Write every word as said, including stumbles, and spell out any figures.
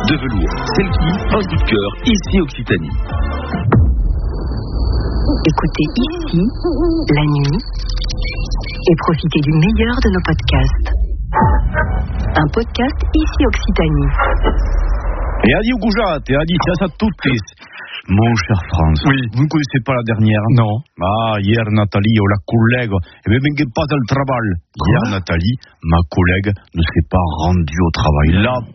de velours Selkie, un coup de cœur, ici Occitanie. Écoutez ici, la nuit, et profitez du meilleur de nos podcasts. Un podcast ici Occitanie. Et adieu Goujat, et adieu à toutes. Mon cher France, oui. Vous ne connaissez pas la dernière? Non. Ah, hier Nathalie, oh, la collègue, eh bien, venez pas dans le travail. Hier Nathalie, ma collègue, ne s'est pas rendue au travail. La